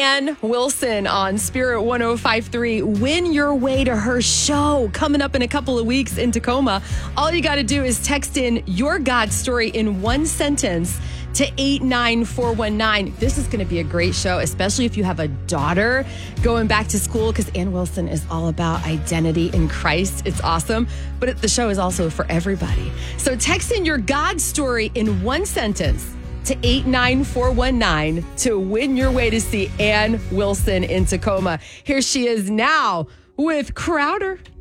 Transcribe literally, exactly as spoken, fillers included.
Ann Wilson on Spirit one oh five point three. Win your way to her show coming up in a couple of weeks in Tacoma. All you got to do is text in your God story in one sentence to eight nine four one nine. This is going to be a great show, especially if you have a daughter going back to school, because Ann Wilson is all about identity in Christ. It's awesome. But it, the show is also for everybody. So text in your God story in one sentence to eight nine four one nine to win your way to see Ann Wilson in Tacoma. Here she is now with Crowder.